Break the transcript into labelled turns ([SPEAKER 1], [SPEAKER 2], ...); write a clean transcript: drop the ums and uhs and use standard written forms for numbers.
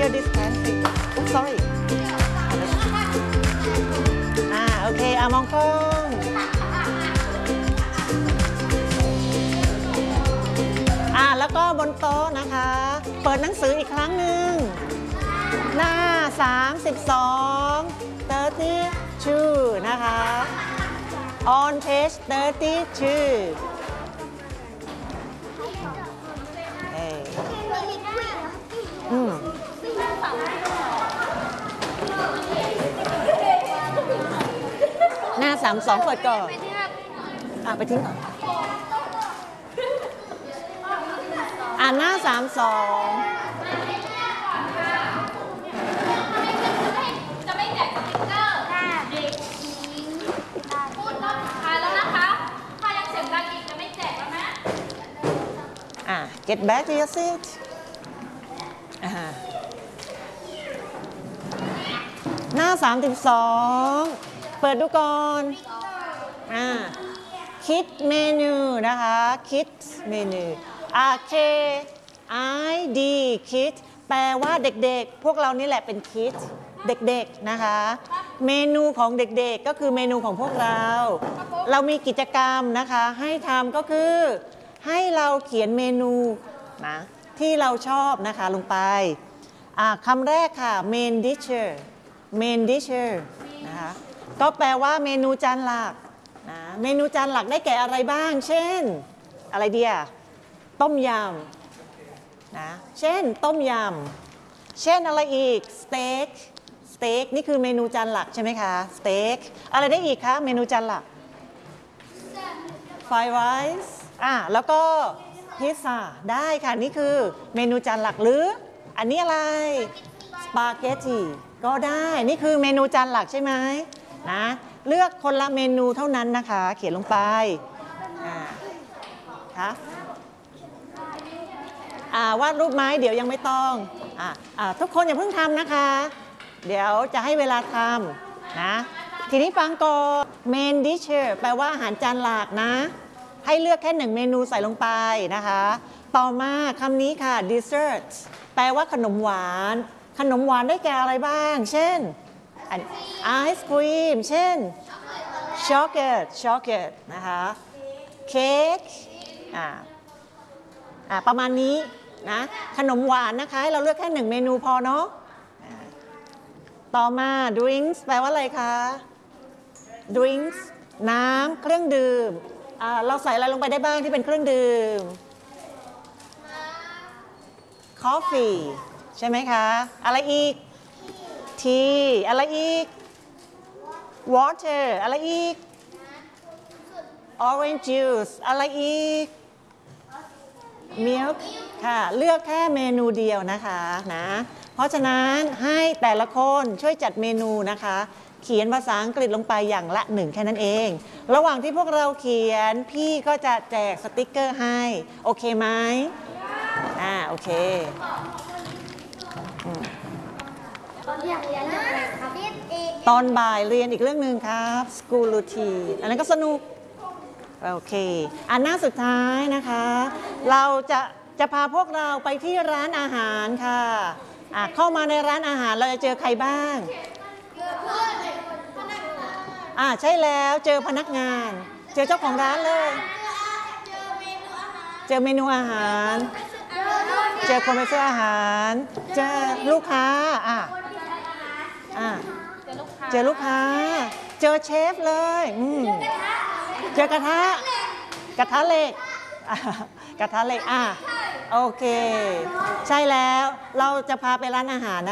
[SPEAKER 1] consider this pantry oh sorry โอเคมองกล้องแล้วก็บนโต๊ะนะคะเปิดหนังสืออีกครั้งหนึ่งหน้า32 32นะคะ on page 32หน้า32เปิดก่อนไปทิ้งก่อนหน้า32
[SPEAKER 2] จะไม่แจกสติ๊กเกอร์เด็กพูดรอบสุดท้ายแล้วนะคะถ้ายังเสียงดังอีกจะไม่แจกแล้วนะ
[SPEAKER 1] get back to your seat หน้า32เปิดดูก่อนคิดเมนูนะคะคิดเมนูK I Dคิดแปลว่าเด็กๆพวกเรานี่แหละเป็นคิดเด็กๆนะคะเมนูของเด็กๆก็คือเมนูของพวกเรามีกิจกรรมนะคะให้ทำก็คือให้เราเขียนเมนูนะที่เราชอบนะคะลงไปคำแรกค่ะ main dishes main dishes นะคะก็แปลว่าเมนูจานหลักนะเมนูจานหลักได้แก่อะไรบ้างเช่นอะไรเดียต้มยำนะเช่นต้มยำเช่นอะไรอีกสเต็กนี่คือเมนูจานหลักใช่ไหมคะสเต็กอะไรได้อีกคะเมนูจานหลักไฟไรซ์แล้วก็พิซซ่าได้ค่ะนี่คือเมนูจานหลักหรืออันนี้อะไรสปาเกตตีก็ได้นี่คือเมนูจานหลักใช่ไหมนะเลือกคนละเมนูเท่านั้นนะคะเขียนลงไปค่ะวาดรูปไม้เดี๋ยวยังไม่ต้องทุกคนอย่าเพิ่งทำนะคะเดี๋ยวจะให้เวลาทำนะทีนี้ฟังก่อน main dish แปลว่าอาหารจานหลักนะให้เลือกแค่1เมนูใส่ลงไปนะคะต่อมาคำนี้ค่ะ dessert แปลว่าขนมหวานขนมหวานได้แก่อะไรบ้างเช่นไอศครีมเช่นช็อกโกแลตนะคะเค้กประมาณนี้นะขนมหวานนะคะให้เราเลือกแค่1เมนูพอเนาะต่อมา drinks แปลว่าอะไรคะ drinks น้ำเครื่องดื่มเราใส่อะไรลงไปได้บ้างที่เป็นเครื่องดื่ม coffee ใช่ไหมคะอะไรอีก tea อะไรอีก water อะไรอีก orange juice อะไรอีกmilk ค่ะเลือกแค่เมนูเดียวนะคะนะเพราะฉะนั้นให้แต่ละคนช่วยจัดเมนูนะคะเขียนภาษาอังกฤษลงไปอย่างละ1แค่นั้นเองระหว่างที่พวกเราเขียนพี่ก็จะแจกสติกเกอร์ให้โอเคไหมโอเคตอนบ่ายเรียนอีกเรื่องหนึ่งครับ school routine อันนั้นก็สนุกโอเคหน้าสุดท้ายนะคะเราจะพาพวกเราไปที่ร้านอาหารค่ะเข้ามาในร้านอาหารเราจะเจอใครบ้างใช่แล้วเจอพนักงานเจอเจ้าของร้านเลยเจอเมนูอาหารเจอคนไปซื้ออาหารเจอลูกค้าเจอลูกค้าเจอเชฟเลยเจอกระทะเหล็กกระทะเหล็กโอเคใช่แล้วเราจะพาไปร้านอาหารนะ